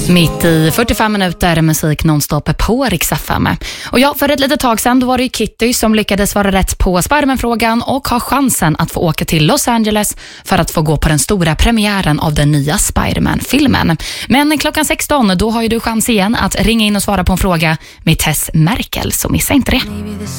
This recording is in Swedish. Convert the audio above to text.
Mitt i 45 minuter musik nonstop på Rix FM. Och ja, för ett litet tag sedan då var det ju Kitty som lyckades vara rätt på Spider-Man-frågan och har chansen att få åka till Los Angeles för att få gå på den stora premiären av den nya Spider-Man-filmen. Men klockan 16 då har ju du chans igen att ringa in och svara på en fråga med Tess Merkel, så missa inte det.